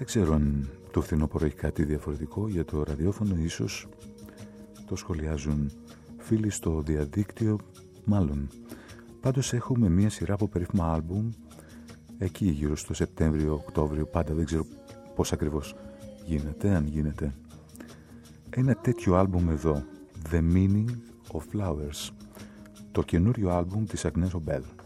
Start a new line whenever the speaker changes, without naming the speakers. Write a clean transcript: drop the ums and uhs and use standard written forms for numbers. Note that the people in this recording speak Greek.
Δεν ξέρω αν το φθινόπωρο έχει κάτι διαφορετικό για το ραδιόφωνο, ίσως το σχολιάζουν φίλοι στο διαδίκτυο, μάλλον. Πάντως έχουμε μία σειρά από περίφημα άλμπουμ εκεί γύρω στο Σεπτέμβριο-Οκτώβριο, πάντα δεν ξέρω πώς ακριβώς γίνεται, αν γίνεται. Ένα τέτοιο άλμπουμ εδώ, The Meaning of Flowers, το καινούριο άλμπουμ της Agnes Obel.